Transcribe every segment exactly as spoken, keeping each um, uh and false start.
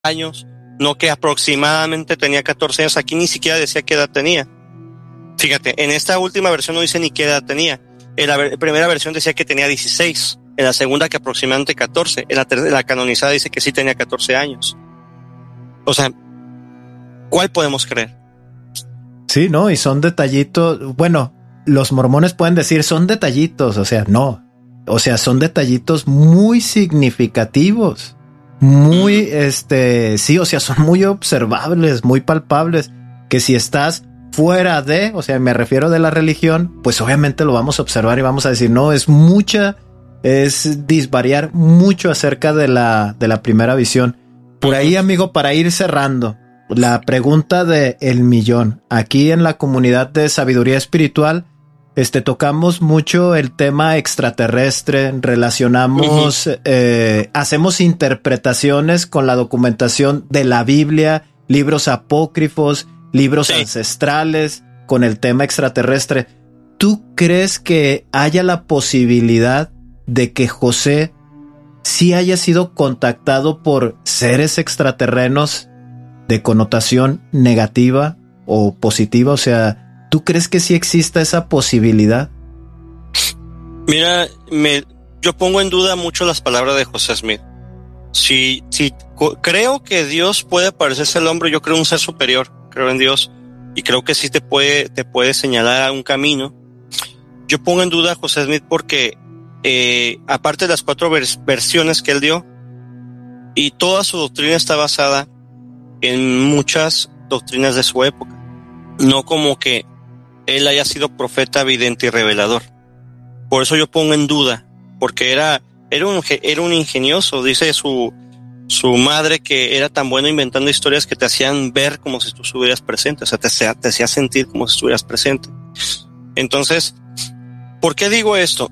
años, no que aproximadamente tenía catorce años. Aquí ni siquiera decía qué edad tenía. Fíjate, en esta última versión no dice ni qué edad tenía. En la ver- primera versión decía que tenía dieciséis, en la segunda que aproximadamente catorce, en la, ter- en la canonizada dice que sí tenía catorce años. O sea, ¿cuál podemos creer? Sí, ¿no? Y son detallitos, bueno, los mormones pueden decir son detallitos, o sea, no. O sea, son detallitos muy significativos. Muy, este, sí, o sea, son muy observables, muy palpables, que si estás fuera de, o sea, me refiero de la religión, pues obviamente lo vamos a observar y vamos a decir, no, es mucha, es disvariar mucho acerca de la, de la primera visión. Por ahí, amigo, para ir cerrando, la pregunta de el millón. Aquí en la comunidad de sabiduría espiritual, este, tocamos mucho el tema extraterrestre, relacionamos, uh-huh. eh, hacemos interpretaciones con la documentación de la Biblia, libros apócrifos, libros sí. ancestrales, con el tema extraterrestre. ¿Tú crees que haya la posibilidad de que José sí haya sido contactado por seres extraterrenos de connotación negativa o positiva? O sea, ¿tú crees que sí exista esa posibilidad? Mira, me, yo pongo en duda mucho las palabras de José Smith. Si, si co- creo que Dios puede parecerse al hombre, yo creo un ser superior, creo en Dios, y creo que sí te puede, te puede señalar un camino. Yo pongo en duda a José Smith porque, eh, aparte de las cuatro vers- versiones que él dio, y toda su doctrina está basada en muchas doctrinas de su época, no como que él haya sido profeta, vidente y revelador. Por eso yo pongo en duda, porque era, era un, era un ingenioso. Dice su, su madre que era tan bueno inventando historias que te hacían ver como si tú estuvieras presente, o sea, te hacía, te hacía sentir como si estuvieras presente. Entonces, ¿por qué digo esto?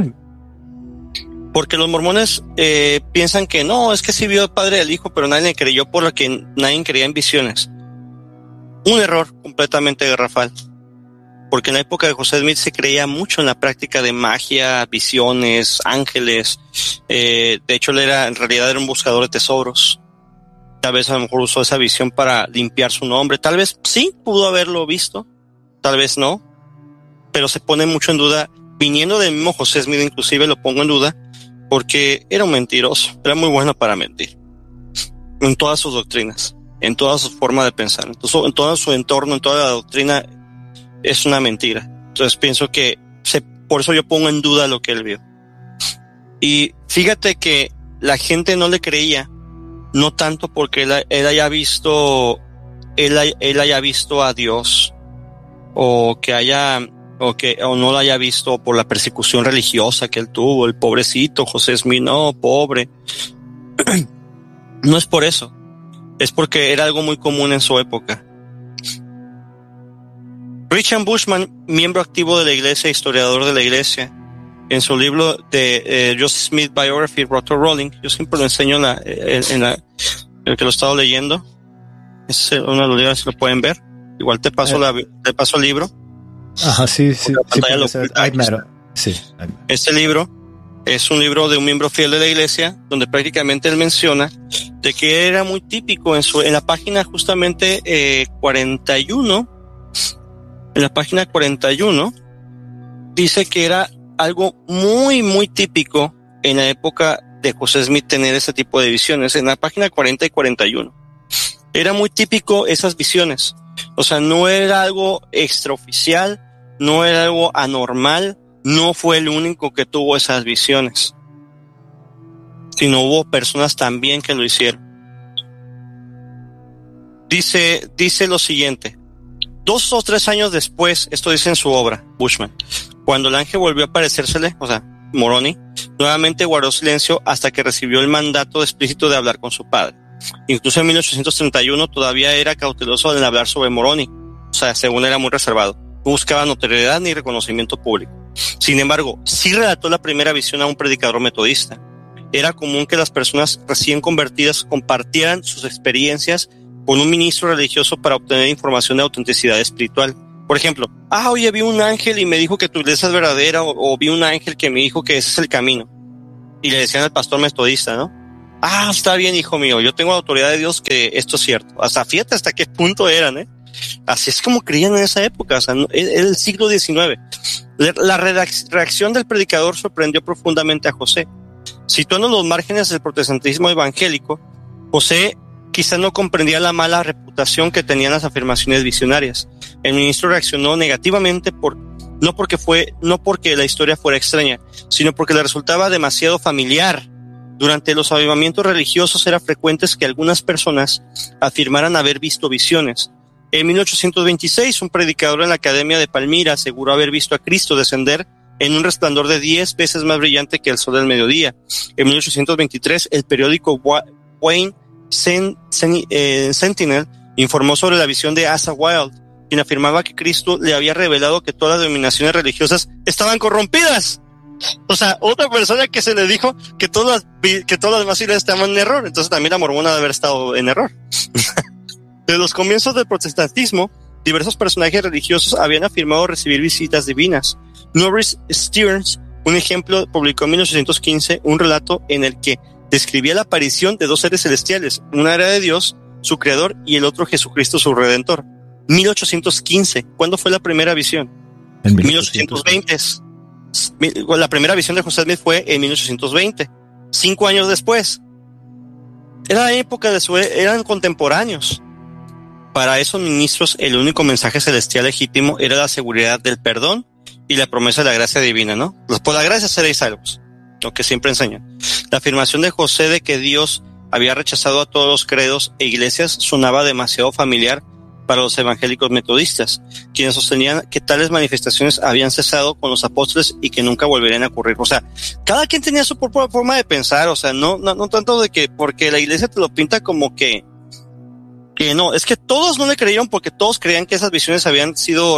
Porque los mormones eh, piensan que no, es que sí vio el Padre del Hijo, pero nadie le creyó por lo que nadie creía en visiones. Un error completamente garrafal. Porque en la época de José Smith se creía mucho en la práctica de magia, visiones, ángeles. Eh, de hecho, él era, en realidad era un buscador de tesoros. Tal vez a lo mejor usó esa visión para limpiar su nombre. Tal vez sí pudo haberlo visto, tal vez no. Pero se pone mucho en duda, viniendo del mismo José Smith, inclusive lo pongo en duda, porque era un mentiroso, era muy bueno para mentir. En todas sus doctrinas, en toda su forma de pensar, en todo, en todo su entorno, en toda la doctrina, es una mentira. Entonces pienso que se, por eso yo pongo en duda lo que él vio. Y fíjate que la gente no le creía, no tanto porque él, él haya visto, él, él haya visto a Dios, o que haya, o que, o no lo haya visto por la persecución religiosa que él tuvo, el pobrecito José Smith, no, pobre. No es por eso, es porque era algo muy común en su época. Richard Bushman, miembro activo de la iglesia, historiador de la iglesia, en su libro de eh, Joseph Smith Biography, Rotor Rolling, yo siempre lo enseño en, la, en, en la, el que lo he estado leyendo, es uno de los libros, si lo pueden ver, igual te paso, eh. la, te paso el libro. Ajá, sí, sí, sí, lo ser, ay, mero. sí. Este libro es un libro de un miembro fiel de la iglesia, donde prácticamente él menciona de que era muy típico en su, en la página justamente eh, cuarenta y uno, en la página cuarenta y uno, dice que era algo muy, muy típico en la época de José Smith tener ese tipo de visiones. En la página cuarenta y cuarenta y uno. Era muy típico esas visiones. O sea, no era algo extraoficial, no era algo anormal, no fue el único que tuvo esas visiones, sino hubo personas también que lo hicieron. Dice, dice lo siguiente. Dos o tres años después, esto dice en su obra, Bushman, cuando el ángel volvió a aparecérsele, o sea, Moroni, nuevamente guardó silencio hasta que recibió el mandato explícito de hablar con su padre. Incluso en mil ochocientos treinta y uno todavía era cauteloso en hablar sobre Moroni, o sea, según era muy reservado. No buscaba notoriedad ni reconocimiento público. Sin embargo, sí relató la primera visión a un predicador metodista. Era común que las personas recién convertidas compartieran sus experiencias con un ministro religioso para obtener información de autenticidad espiritual. Por ejemplo, ah, oye, vi un ángel y me dijo que tu iglesia es verdadera, o, o vi un ángel que me dijo que ese es el camino. Y le decían al pastor metodista, ¿no? Ah, está bien, hijo mío, yo tengo la autoridad de Dios que esto es cierto. Hasta fíjate hasta qué punto eran, ¿eh? Así es como creían en esa época, o sea, era el siglo diecinueve. La reacción del predicador sorprendió profundamente a José. Situando los márgenes del protestantismo evangélico, José quizá no comprendía la mala reputación que tenían las afirmaciones visionarias. El ministro reaccionó negativamente por, no porque fue, no porque la historia fuera extraña, sino porque le resultaba demasiado familiar. Durante los avivamientos religiosos era frecuente que algunas personas afirmaran haber visto visiones. En mil ochocientos veintiséis, un predicador en la Academia de Palmira aseguró haber visto a Cristo descender en un resplandor de diez veces más brillante que el sol del mediodía. En mil ochocientos veintitrés, el periódico Wayne Sentinel informó sobre la visión de Asa Wilde, quien afirmaba que Cristo le había revelado que todas las denominaciones religiosas estaban corrompidas. O sea, otra persona que se le dijo que todas las, que todas las demás iglesias estaban en error. Entonces también la mormona debe haber estado en error. Desde los comienzos del protestantismo, diversos personajes religiosos habían afirmado recibir visitas divinas. Norris Stearns, un ejemplo, publicó en mil ochocientos quince un relato en el que describía la aparición de dos seres celestiales. Una era de Dios, su creador, y el otro Jesucristo, su redentor. mil ochocientos quince. ¿Cuándo fue la primera visión? En mil ochocientos veinte. La primera visión de José Smith fue en mil ochocientos veinte. Cinco años después. Era la época de su, eran contemporáneos. Para esos ministros, el único mensaje celestial legítimo era la seguridad del perdón y la promesa de la gracia divina, ¿no? Por la gracia seréis salvos, lo que siempre enseñan. La afirmación de José de que Dios había rechazado a todos los credos e iglesias sonaba demasiado familiar para los evangélicos metodistas, quienes sostenían que tales manifestaciones habían cesado con los apóstoles y que nunca volverían a ocurrir. O sea, cada quien tenía su propia forma de pensar, o sea, no, no, no tanto de que porque la iglesia te lo pinta como que que no, es que todos no le creyeron porque todos creían que esas visiones habían sido